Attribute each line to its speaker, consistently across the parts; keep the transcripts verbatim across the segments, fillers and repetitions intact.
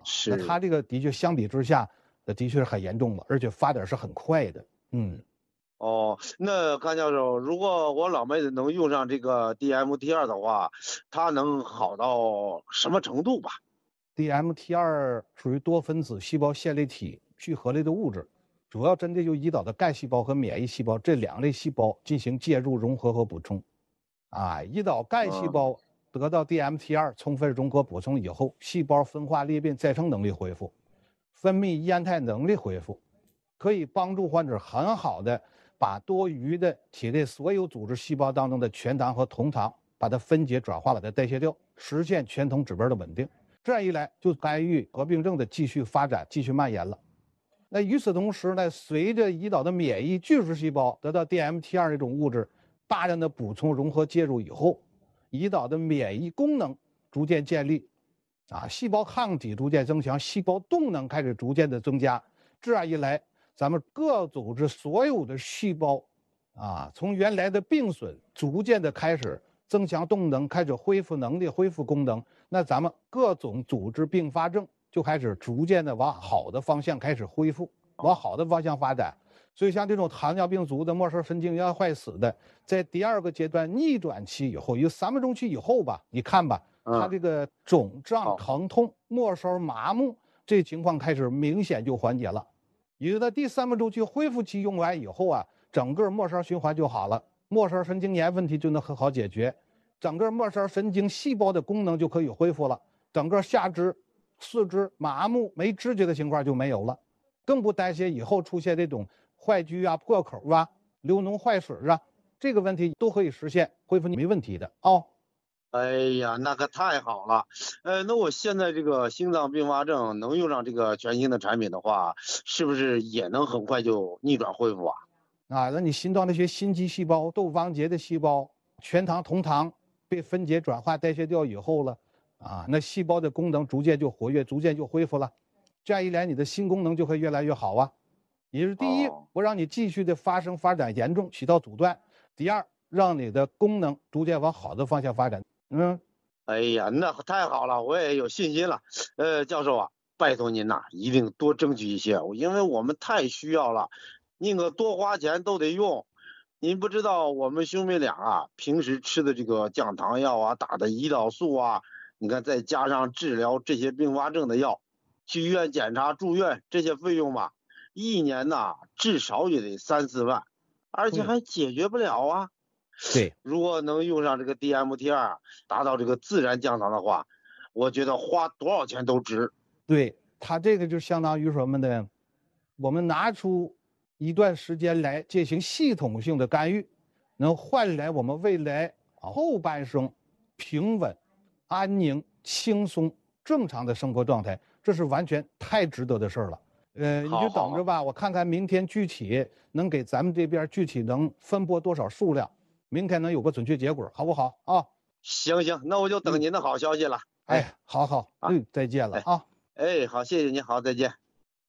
Speaker 1: 那
Speaker 2: 是。
Speaker 1: 它这个的确相比之下，的确是很严重的，而且发展是很快的。嗯。
Speaker 2: 哦，那甘教授，如果我老妹子能用上这个 D M T 二的话，它能好到什么程度吧？
Speaker 1: D M T 二属于多分子细胞线粒体聚合类的物质，主要针对就胰岛的干细胞和免疫细胞这两类细胞进行介入、融合和补充。啊，胰岛干细胞得到 D M T 二充分融合补充以后，细胞分化裂变再生能力恢复，分泌烟肽能力恢复，可以帮助患者很好的把多余的体内所有组织细胞当中的全糖和酮糖把它分解转化，把它代谢掉，实现全酮指标的稳定。这样一来，就干预合并症的继续发展、继续蔓延了。那与此同时呢，随着胰岛的免疫巨噬细胞得到 D M T 二这种物质大量的补充、融合介入以后，胰岛的免疫功能逐渐建立，啊，细胞抗体逐渐增强，细胞动能开始逐渐的增加。这样一来，咱们各组织所有的细胞，啊，从原来的病损逐渐的开始增强动能，开始恢复能力、恢复功能。那咱们各种组织并发症就开始逐渐的往好的方向开始恢复，往好的方向发展。所以像这种糖尿病足的、末梢神经元坏死的，在第二个阶段逆转期以后，有三分钟期以后吧，你看吧，它这个肿胀、疼痛、末梢麻木这情况开始明显就缓解了。也就在第三分钟期恢复期用完以后啊，整个末梢循环就好了，末梢神经炎问题就能很好解决。整个末梢神经细胞的功能就可以恢复了，整个下肢、四肢麻木没知觉的情况就没有了，更不担心以后出现这种坏疽啊、破口啊、流脓坏水啊，这个问题都可以实现恢复，没问题的哦。
Speaker 2: 哎呀，那可太好了！呃，那我现在这个心脏并发症能用上这个全新的产品的话，是不是也能很快就逆转恢复啊？
Speaker 1: 啊，那你心脏那些心肌细胞、窦房结的细胞、全糖、酮糖被分解、转化、代谢掉以后了，啊，那细胞的功能逐渐就活跃，逐渐就恢复了。这样一来，你的心功能就会越来越好啊。也就是第一，不让你继续的发生发展严重，起到阻断；第二，让你的功能逐渐往好的方向发展。嗯，
Speaker 2: 哎呀，那太好了，我也有信心了。呃，教授啊，拜托您呐，一定多争取一些，因为我们太需要了，宁可多花钱都得用。您不知道我们兄妹俩啊，平时吃的这个降糖药啊，打的胰岛素啊，你看再加上治疗这些并发症的药，去医院检查、住院这些费用嘛，一年呐至少也得三四万，而且还解决不了啊。
Speaker 1: 对，
Speaker 2: 如果能用上这个 D M T 二，达到这个自然降糖的话，我觉得花多少钱都值。
Speaker 1: 对，它这个就相当于什么呢？我们拿出一段时间来进行系统性的干预，能换来我们未来后半生平稳、安宁、轻松、正常的生活状态，这是完全太值得的事儿了。呃，你就等着吧，我看看明天具体能给咱们这边具体能分拨多少数量，明天能有个准确结果，好不好啊？
Speaker 2: 行行，那我就等您的好消息了。
Speaker 1: 哎，哎好好，嗯，再见了啊。
Speaker 2: 哎，好，谢谢您，好，再见。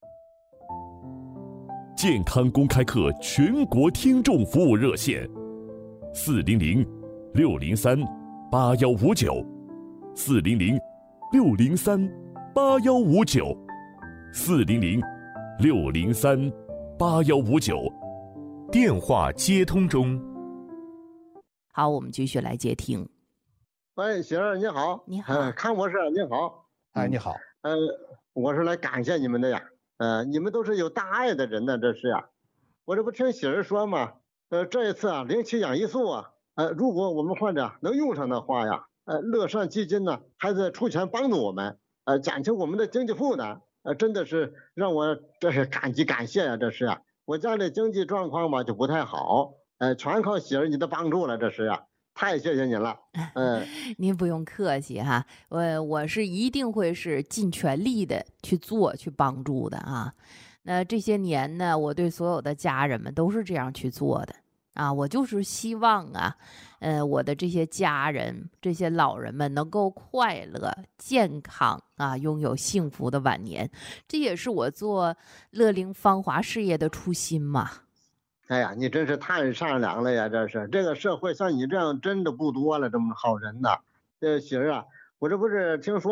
Speaker 3: 健康公开课全国听众服务热线：四零零六零三八幺五九，四零零六零三八幺五九，四零零六零三八幺五九。电话接通中。
Speaker 4: 好，我们继续来接听。
Speaker 5: 喂，媳妇儿你好。
Speaker 4: 你好，
Speaker 5: 呃、康博士你好。
Speaker 1: 哎，你好。
Speaker 5: 呃，我是来感谢你们的呀。呃，你们都是有大爱的人呢，这是呀。我这不听喜儿说嘛，呃，这一次啊，零七氧胰素啊，呃，如果我们患者能用上的话呀，呃，乐善基金呢还在出钱帮助我们，呃，减轻我们的经济负担，呃，真的是让我这是感激感谢呀，这是呀。我家里经济状况吧就不太好，呃，全靠喜儿你的帮助了，这是呀。太谢谢您了，嗯，
Speaker 4: 您不用客气哈，我我是一定会是尽全力的去做，去帮助的啊。那这些年呢，我对所有的家人们都是这样去做的啊。我就是希望啊，呃，我的这些家人、这些老人们能够快乐、健康啊，拥有幸福的晚年。这也是我做乐龄芳华事业的初心嘛。
Speaker 5: 哎呀，你真是太善良了呀！这是这个社会像你这样真的不多了，这么好人呐。这媳儿啊，我这不是听说呀，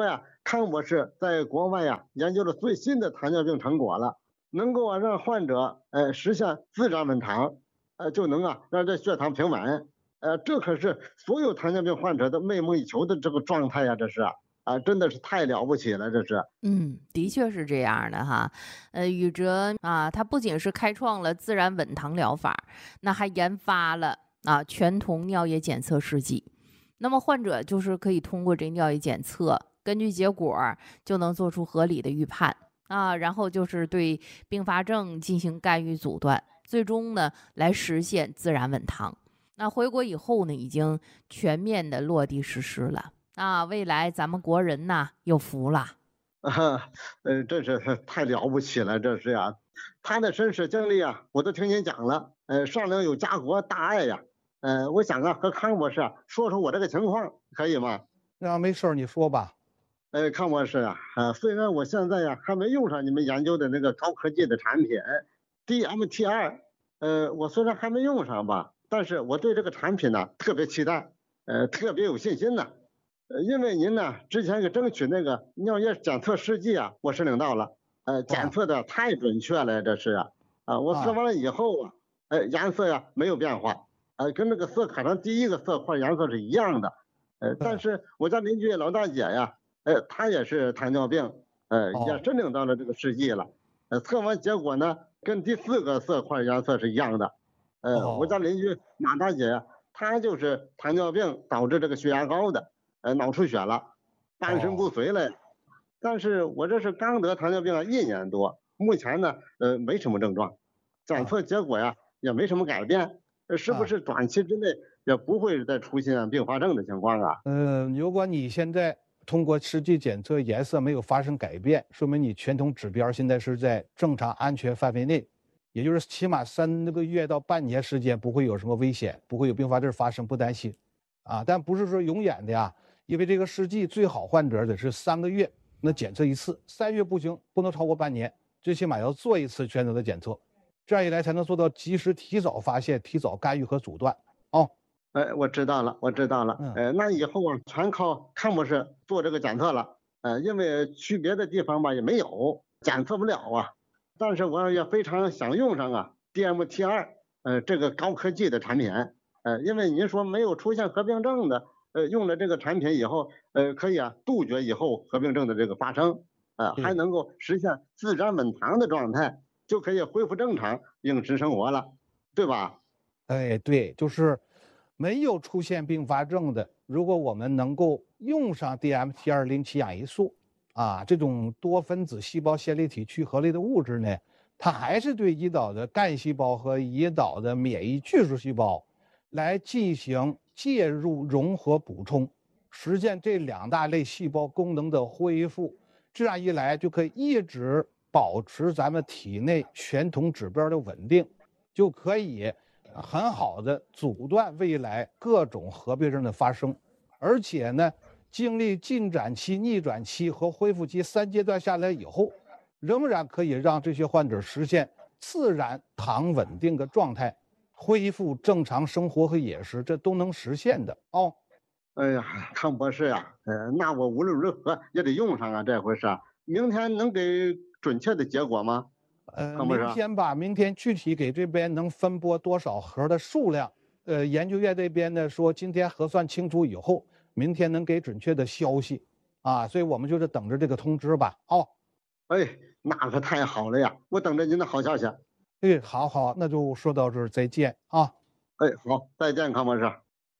Speaker 5: 康博士在国外呀、研究了最新的糖尿病成果了，能够啊让患者呃实现自然稳糖，呃就能啊让这血糖平稳，呃这可是所有糖尿病患者都梦寐以求的这个状态呀，这是啊真的是太了不起了，这是。
Speaker 4: 嗯，的确是这样的哈。呃，宇哲啊，他不仅是开创了自然稳糖疗法，那还研发了啊全瞳尿液检测试剂。那么患者就是可以通过这尿液检测，根据结果就能做出合理的预判啊，然后就是对并发症进行干预阻断，最终呢来实现自然稳糖。那回国以后呢，已经全面的落地实施了啊，未来咱们国人呐有福了。
Speaker 5: 啊，呃，真是太了不起了，这是呀、他的身世经历啊，我都听您讲了，呃，上梁有家国大爱呀，呃，我想啊，和康博士啊说说我这个情况，可以吗？
Speaker 1: 那没事儿你说吧。
Speaker 5: 呃，康博士啊，呃，虽然我现在呀还没用上你们研究的那个高科技的产品 D M T 二，呃，我虽然还没用上吧，但是我对这个产品呢特别期待，呃，特别有信心呢。呃，因为您呢之前给争取那个尿液检测试剂啊，我申领到了，呃，检测的太准确了，这是啊，啊，我测完了以后啊，呃，颜色呀没有变化，呃，跟那个色卡上第一个色块颜色是一样的，呃，但是我家邻居老大姐呀，呃，她也是糖尿病，呃，也申领到了这个试剂了，呃，测完结果呢，跟第四个色块颜色是一样的，呃，我家邻居马大姐呀，她就是糖尿病导致这个血压高的。呃，脑出血了，半身不遂了。但是我这是刚得糖尿病啊，一年多，目前呢，呃，没什么症状，检测结果呀也没什么改变，呃是不是短期之内也不会再出现并发症的情况啊？
Speaker 1: 嗯，如果你现在通过试剂检测颜色没有发生改变，说明你全瞳指标现在是在正常安全范围内，也就是起码三个月到半年时间不会有什么危险，不会有并发症发生，不担心。啊，但不是说永远的呀。因为这个试剂最好患者得是三个月那检测一次，三月不行，不能超过半年，最起码要做一次全责的检测，这样一来才能做到及时提早发现、提早干预和阻断。哦，
Speaker 5: 哎，我知道了，我知道了。呃，那以后啊，全靠康博士做这个检测了。呃，因为去别的地方吧也没有检测不了啊。但是我也非常想用上啊 D M T 二，呃，这个高科技的产品。呃，因为您说没有出现合并症的。呃，用了这个产品以后，呃，可以啊杜绝以后合并症的这个发生，呃，还能够实现自然稳糖的状态，就可以恢复正常饮食生活了，对吧？
Speaker 1: 哎，对，就是没有出现并发症的，如果我们能够用上 D M T 二 零七氧胰素啊这种多分子细胞线粒体聚合类的物质呢，它还是对胰岛的干细胞和胰岛的免疫巨噬细胞来进行介入融合补充，实现这两大类细胞功能的恢复，这样一来就可以一直保持咱们体内全瞳指标的稳定，就可以很好的阻断未来各种合并症的发生。而且呢，经历进展期、逆转期和恢复期三阶段下来以后，仍然可以让这些患者实现自然糖稳定的状态，恢复正常生活和饮食，这都能实现的哦。
Speaker 5: 哎呀，康博士呀、啊，呃，那我无论如何也得用上啊，这回是。明天能给准确的结果吗？
Speaker 1: 呃，明天吧，明天具体给这边能分拨多少盒的数量，呃，研究院这边呢说今天核算清楚以后，明天能给准确的消息，啊，所以我们就是等着这个通知吧。哦，
Speaker 5: 哎，那可太好了呀，我等着您的好消息。
Speaker 1: 哎，好好，那就说到这儿，再见啊。
Speaker 5: 哎，好，再见，康博士。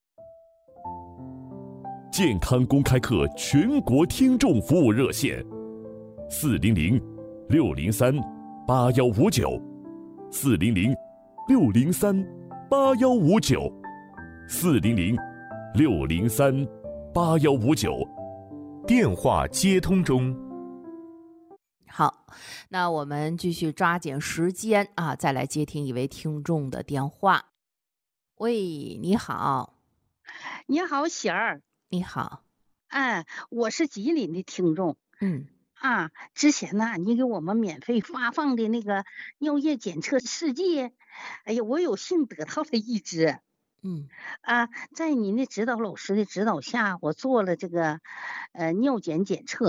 Speaker 3: 健康公开课全国听众服务热线：四零零六零三八幺五九，四零零六零三八幺五九，四零零六零三八幺五九，电话接通中。
Speaker 4: 好，那我们继续抓紧时间啊，再来接听一位听众的电话。喂，你好。
Speaker 6: 你好，喜儿。
Speaker 4: 你好。
Speaker 6: 哎，我是吉林的听众。
Speaker 4: 嗯。
Speaker 6: 啊，之前呢，你给我们免费发放的那个尿液检测试剂，哎呀，我有幸得到了一支。
Speaker 4: 嗯。
Speaker 6: 啊，在您的指导老师的指导下，我做了这个呃尿检检测。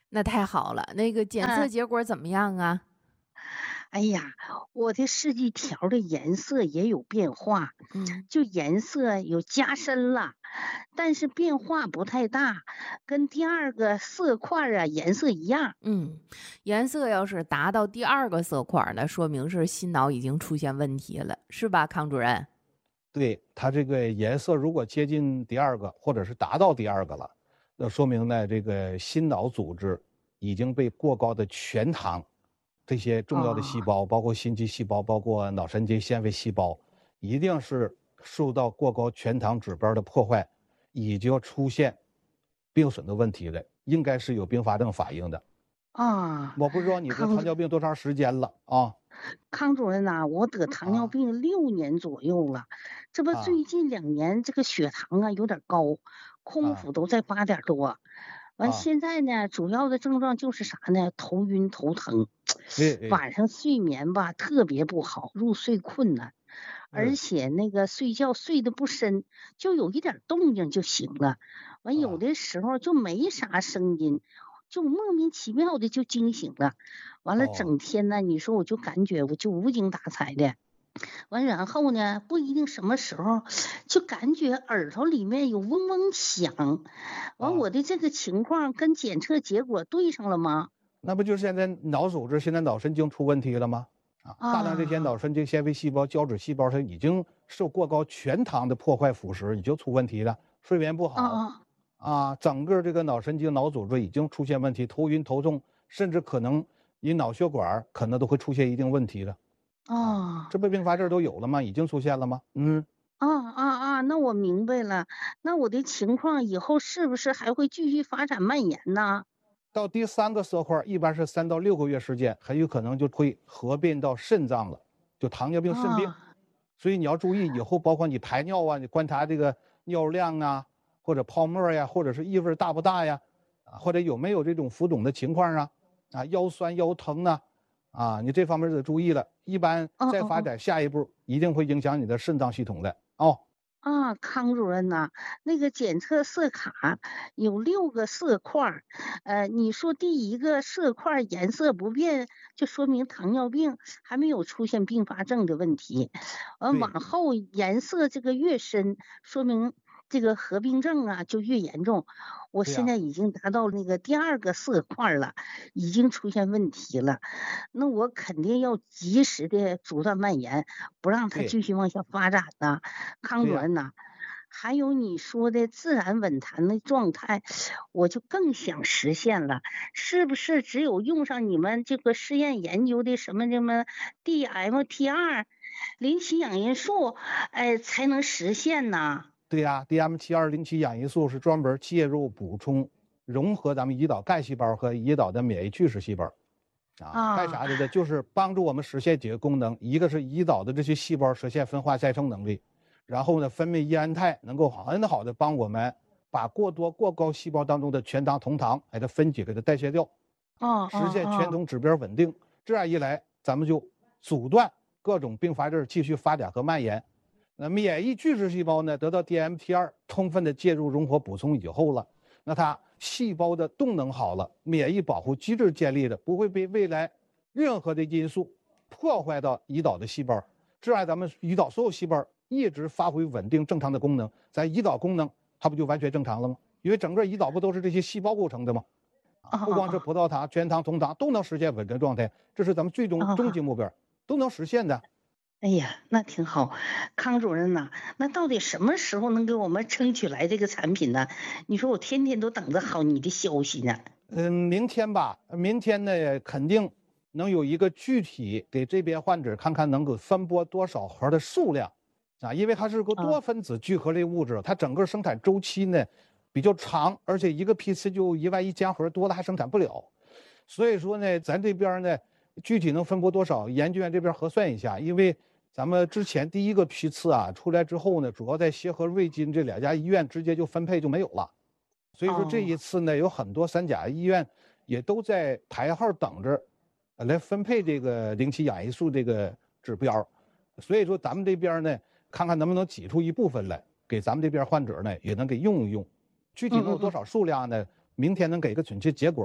Speaker 4: 那太好了，那个检测
Speaker 6: 嗯，
Speaker 4: 结果怎么样啊？
Speaker 6: 哎呀，我的试剂条的颜色也有变化，
Speaker 4: 嗯
Speaker 6: 就颜色有加深了，但是变化不太大，跟第二个色块啊颜色一样。
Speaker 4: 嗯，颜色要是达到第二个色块儿那说明是心脑已经出现问题了，是吧，康主任？
Speaker 1: 对，它这个颜色如果接近第二个，或者是达到第二个了，那说明呢，这个心脑组织已经被过高的全糖这些重要的细
Speaker 6: 啊
Speaker 1: 胞，包括心肌细胞，包括脑神经纤维细胞，一定是受到过高全糖指标的破坏，已经出现病损的问题了，应该是有并发症反应的。
Speaker 6: 啊，
Speaker 1: 我不知道你得
Speaker 6: 康
Speaker 1: 糖尿病多长时间了啊？
Speaker 6: 康主任呐、我得糖尿
Speaker 1: 啊
Speaker 6: 病六年左右了，这不
Speaker 1: 啊
Speaker 6: 最近两年这个血糖啊有点高，空
Speaker 1: 啊
Speaker 6: 腹都在八点多。完
Speaker 1: 啊！
Speaker 6: 现在呢，主要的症状就是啥呢？头晕头疼，
Speaker 1: 哎哎，
Speaker 6: 晚上睡眠吧特别不好，入睡困难，而
Speaker 1: 嗯
Speaker 6: 且那个睡觉睡得不深，就有一点动静就醒了。完有
Speaker 1: 啊
Speaker 6: 的时候就没啥声音，就莫名其妙的就惊醒了。完了
Speaker 1: 哦
Speaker 6: 整天呢，你说我就感觉我就无精打采的。完然后呢，不一定什么时候就感觉耳朵里面有嗡嗡响。完
Speaker 1: 啊。
Speaker 6: 我的这个情况跟检测结果对上了吗？
Speaker 1: 那不就是现在脑组织、现在脑神经出问题了吗？啊，大量这些脑
Speaker 6: 啊
Speaker 1: 神经纤维细胞、胶质细胞，它已经受过高全糖的破坏腐蚀，已经出问题了，睡眠不好，
Speaker 6: 啊
Speaker 1: 啊，整个这个脑神经、脑组织已经出现问题，头晕头重，甚至可能你脑血管可能都会出现一定问题了，啊，
Speaker 6: 啊
Speaker 1: 这不并发症都有了吗？已经出现了吗？嗯。
Speaker 6: 啊啊啊！那我明白了。那我的情况以后是不是还会继续发展蔓延呢？
Speaker 1: 到第三个色块，一般是三到六个月时间，很有可能就会合并到肾脏了，就糖尿病肾病。
Speaker 6: 啊
Speaker 1: 所以你要注意，以后包括你排尿啊，你观察这个尿量啊，或者泡沫呀，或者是异味大不大呀，啊，或者有没有这种浮肿的情况啊，啊，腰酸腰疼呢，啊，你这方面得注意了。一般再发
Speaker 6: 哦哦哦
Speaker 1: 展下一步，一定会影响你的肾脏系统的哦。
Speaker 6: 啊！康主任呐，那个检测色卡有六个色块儿，呃，你说第一个色块儿颜色不变，就说明糖尿病还没有出现并发症的问题。完往
Speaker 1: 对
Speaker 6: 后颜色这个越深，说明这个合并症啊就越严重。我
Speaker 1: 对呀，
Speaker 6: 现在已经达到那个第二个色块儿了，已经出现问题了。那我肯定要及时的阻断蔓延，不让它
Speaker 1: 对
Speaker 6: 继续往下发展呐。康
Speaker 1: 对呀。
Speaker 6: 主任呐，还有你说的自然稳弹的状态，我就更想实现了。是不是只有用上你们这个试验研究的什么什么 D M T 二磷烯氧因素，哎，才能实现呢？
Speaker 1: 对呀，D M T 二零七氧因素是专门介入补充融合咱们胰岛干细胞和胰岛的免疫巨噬细胞，啊，干
Speaker 6: 啊
Speaker 1: 啥的呢？就是帮助我们实现几个功能，一个是胰岛的这些细胞实现分化再生能力，然后呢，分泌液氨肽能够很好的帮我们把过多过高细胞当中的全糖同糖给它分解给它代谢掉，
Speaker 6: 哦
Speaker 1: 实现全
Speaker 6: 哦
Speaker 1: 酮指标稳定。这样一来，咱们就阻断各种并发症继续发展和蔓延。那免疫巨噬细胞呢，得到 D M T 二充分的介入融合补充以后了，那它细胞的动能好了，免疫保护机制建立了，不会被未来任何的因素破坏到胰岛的细胞，这样咱们胰岛所有细胞一直发挥稳定正常的功能，咱胰岛功能它不就完全正常了吗？因为整个胰岛不都是这些细胞构成的吗？
Speaker 6: 哦
Speaker 1: 不光是
Speaker 6: 哦
Speaker 1: 葡萄糖、全糖、同糖都能实现稳定状态，这是咱们最终
Speaker 6: 哦
Speaker 1: 终极目标，都能实现的。
Speaker 6: 哎呀，那挺好，康主任呐，那到底什么时候能给我们争取来这个产品呢？你说我天天都等着好你的消息呢。
Speaker 1: 嗯，明天吧，明天呢肯定能有一个具体给这边患者看看能够分拨多少盒的数量，啊，因为它是个
Speaker 6: 啊
Speaker 1: 多分子聚合类物质，它整个生产周期呢比较长，而且一个批次就一万一千盒，多了还生产不了，所以说呢，咱这边呢具体能分拨多少，研究院这边核算一下，因为咱们之前第一个批次啊出来之后呢，主要在协和、瑞金这两家医院直接就分配就没有了。所以说这一
Speaker 6: 哦
Speaker 1: 次呢，有很多三甲医院也都在排号等着，呃来分配这个零期氧因素这个指标。所以说咱们这边呢，看看能不能挤出一部分来，给咱们这边患者呢也能给用一用。具体能有多少数量呢？明天能给个准确结果，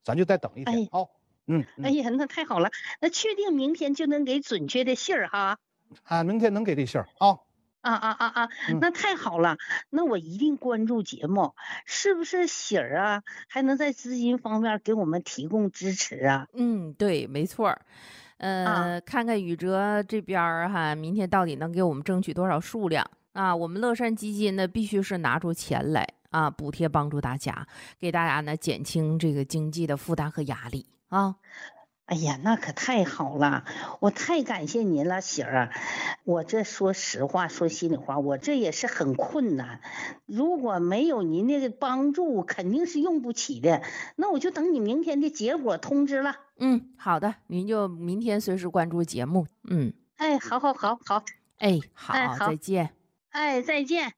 Speaker 1: 咱就再等一天。
Speaker 6: 哎
Speaker 1: 好，嗯，嗯
Speaker 6: 哎呀，那太好了，那确定明天就能给准确的信儿哈。
Speaker 1: 啊，明天能给这信儿啊。
Speaker 6: 啊啊啊啊！
Speaker 1: 嗯
Speaker 6: 那太好了，那我一定关注节目，是不是喜儿啊？还能在资金方面给我们提供支持啊？
Speaker 4: 嗯，对，没错儿。呃，看看宇哲这边儿哈，明天到底能给我们争取多少数量啊？我们乐善基金呢，必须是拿出钱来啊，补贴帮助大家，给大家呢减轻这个经济的负担和压力啊。
Speaker 6: 哎呀，那可太好了，我太感谢您了，喜儿。我这说实话，说心里话，我这也是很困难。如果没有您的帮助，肯定是用不起的。那我就等你明天的结果通知了。
Speaker 4: 嗯，好的，您就明天随时关注节目。嗯，
Speaker 6: 哎，好好好好，
Speaker 4: 哎，好，
Speaker 6: 哎好
Speaker 4: 再见。
Speaker 6: 哎，再见。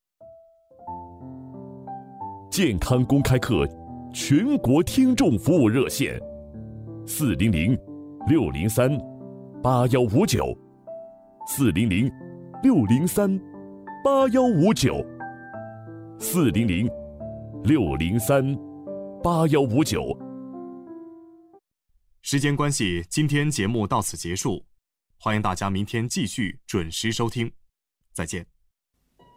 Speaker 3: 健康公开课全国听众服务热线：四零零六零三八幺五九，四零零六零三八幺五九，四零零六零三八幺五九。
Speaker 7: 时间关系，今天节目到此结束，欢迎大家明天继续准时收听，再见。